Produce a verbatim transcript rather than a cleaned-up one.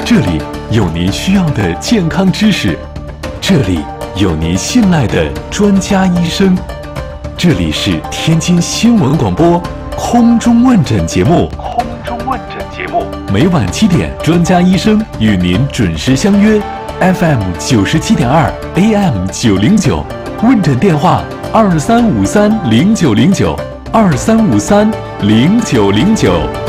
这里有您需要的健康知识，这里有您信赖的专家医生，这里是天津新闻广播空中问诊节目。空中问诊节目每晚七点，专家医生与您准时相约 F M 九十七点二 A M 九零九，问诊电话二三五三零九零九二三五三零九零九。